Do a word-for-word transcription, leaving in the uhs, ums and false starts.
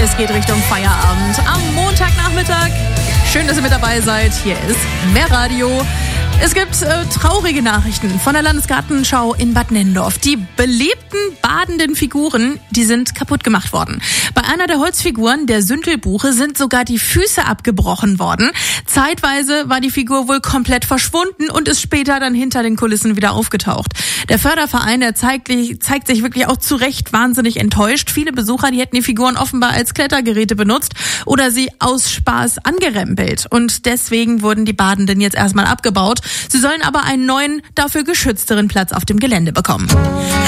Es geht Richtung Feierabend am Montagnachmittag. Schön, dass ihr mit dabei seid. Hier ist Mehr Radio. Es gibt äh, traurige Nachrichten von der Landesgartenschau in Bad Nennendorf. Die beliebten badenden Figuren, die sind kaputt gemacht worden. Bei einer der Holzfiguren, der Sündelbuche, sind sogar die Füße abgebrochen worden. Zeitweise war die Figur wohl komplett verschwunden und ist später dann hinter den Kulissen wieder aufgetaucht. Der Förderverein, der zeigt, zeigt sich wirklich auch zu Recht wahnsinnig enttäuscht. Viele Besucher, die hätten die Figuren offenbar als Klettergeräte benutzt oder sie aus Spaß angerempelt. Und deswegen wurden die Badenden jetzt erstmal abgebaut. Sie sollen aber einen neuen, dafür geschützteren Platz auf dem Gelände bekommen.